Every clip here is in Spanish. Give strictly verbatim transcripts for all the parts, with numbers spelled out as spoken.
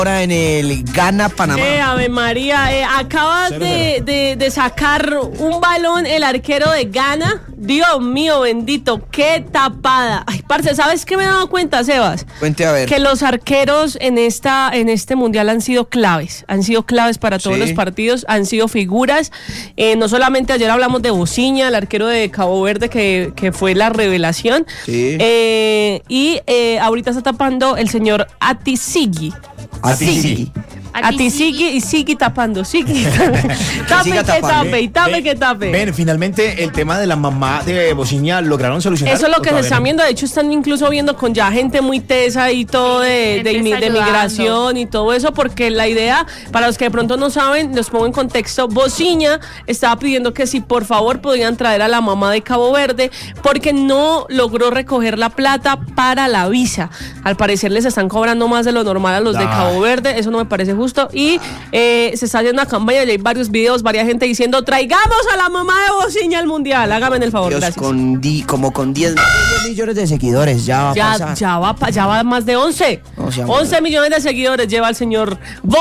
ahora en el Ghana Panamá. Eh, Ave María, eh, acaba de, de, de sacar un balón el arquero de Ghana. Dios mío, bendito, qué tapada. Ay, parce, ¿sabes qué me he dado cuenta, Sebas? Cuente a ver. Que los arqueros en esta en este mundial han sido claves, han sido claves para todos Sí. los partidos, han sido figuras. Eh, no solamente ayer hablamos de Bociña, el arquero de Cabo Verde, que, que fue la revelación. Sí. Eh, y eh, ahorita está tapando el señor Atisigi. Atisigi. Atisigi y sigue tapando, sigue. Tape siga que tapando. tape y tape Ven, que tape. Ven, finalmente el tema de la mamá de Bociña lograron solucionar. Eso es lo ¿O que se todavía están no? viendo. De hecho, están incluso viendo con ya gente muy tesa y todo de, gente de, imi- de ayudando. migración y todo eso, porque la idea, para los que de pronto no saben, los pongo en contexto. Bociña estaba pidiendo que si por favor podían traer a la mamá de Cabo Verde, porque no logró recoger la plata para la visa. Al parecer les están cobrando más de lo normal a los de Ay. Cabo Verde. Eso no me parece justo. Y eh, se está haciendo una campaña y hay varios videos, varias gente diciendo: traigamos a la mamá de Bociña al mundial. Hágame el favor, Dios, gracias. con di, como con diez millones de seguidores, ya va a Ya, pasar. ya va, pa- ya va más de once. O sea, once millones de seguidores lleva el señor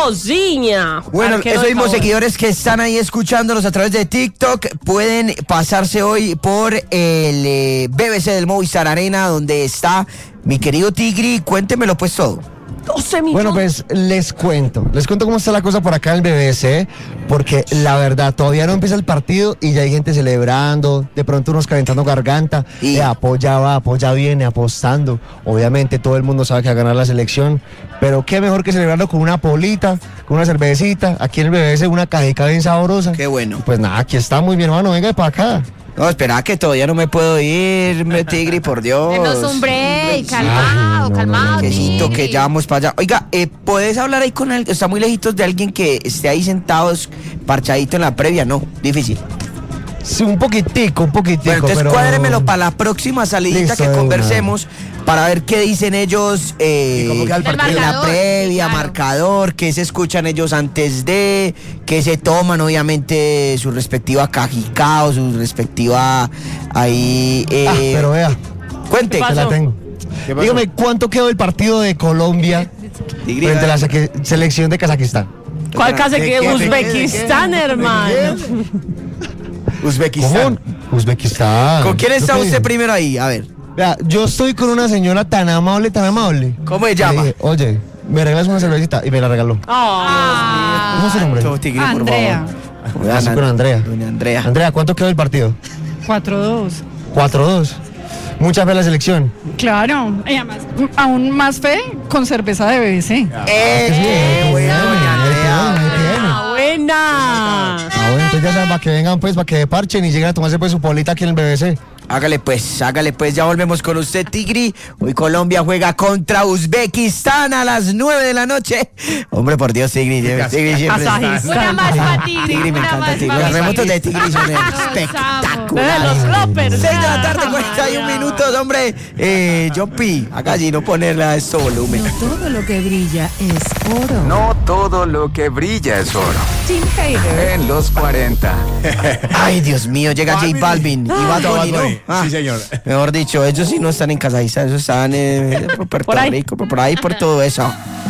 Bociña. Bueno, arquero esos de mismos Cabo Verde. seguidores que están ahí escuchándolos a través de TikTok pueden pasarse hoy por el eh, B B C del Movistar Arena, donde está mi querido Tigri. Cuéntemelo pues todo. doce millones. Bueno, pues les cuento, les cuento cómo está la cosa por acá en el B B C, porque la verdad todavía no empieza el partido y ya hay gente celebrando, de pronto unos calentando garganta, Y- eh, apoya va, apoya viene, apostando. Obviamente todo el mundo sabe que va a ganar la selección, pero qué mejor que celebrarlo con una polita, con una cervecita, aquí en el B B C una cajica bien sabrosa. Qué bueno. Y pues nada, aquí estamos, mi hermano, venga para acá. No, espera que todavía no me puedo ir, me Tigri, por Dios. Denos un break, Ay, calmado, no, calmado. no, Quesito, Tigri. que ya vamos para allá. Oiga, eh, ¿puedes hablar ahí con alguien? Está muy lejitos de alguien que esté ahí sentado, parchadito en la previa. No, difícil. Sí, un poquitico, un poquitico. Bueno, entonces pero... cuádremelo para la próxima salidita Listo, que de una. conversemos para ver qué dicen ellos eh, ¿Y cómo queda el Del partido? en la marcador, previa, sí, claro. marcador, qué se escuchan ellos antes de, qué se toman, obviamente, su respectiva cajicao, su respectiva ahí... eh, Ah, pero vea, cuente. ¿Qué te la pasó? tengo. ¿Qué pasó? Dígame, ¿cuánto quedó el partido de Colombia Tigri, frente a la ¿qué- seque- selección de Kazajistán? ¿Cuál casa ¿De que qué? ¿De qué? Uzbekistán, hermano? Uzbekistán. ¿Cómo? Uzbekistán. ¿Con quién Yo está te usted digo. primero ahí? A ver. Vea, yo estoy con una señora tan amable, tan amable. ¿Cómo se Le llama? dije, oye, ¿me regalas una cervecita? Y me la regaló. Ah, ¿Cómo es su nombre? Todo, Tigri, por Andrea. favor. Así con Andrea. Doña Andrea. Andrea, ¿cuánto quedó el partido? cuatro dos. cuatro dos. Mucha fe a la selección. Claro. Y además, aún más fe con cerveza de B B C. ¡Eh! Qué Bueno, bueno, doña ahí tiene, Andrea. ahí tiene. ah, buena. Ah, bueno, entonces ya saben, para que vengan pues, para que parchen y lleguen a tomarse pues su polita aquí en el B B C. Hágale pues, hágale pues, ya volvemos con usted, Tigri. Hoy Colombia juega contra Uzbekistán a las nueve de la noche. Hombre, por Dios, Tigri, Tigri siempre está- Kazajistán. Una más para Tigri. Tigri, me una encanta más Tigri. para Los remotos de Tigri. Tigri son No, De espectaculares. los Roppers. seis de la tarde, cuarenta y un minutos, hombre. Eh, Jopi, acá allí no ponerle a esto volumen. No todo lo que brilla es oro. No todo lo que brilla es oro. Tim Hater. En los cuarenta. Ay, Dios mío, llega J Balvin y Bad Bad Bunny, ¿no? Bunny, Ah, sí, señor. Mejor dicho, ellos sí no están en Kazajistán, ellos están eh, por Puerto Por ahí. Rico, por por ahí, por todo eso.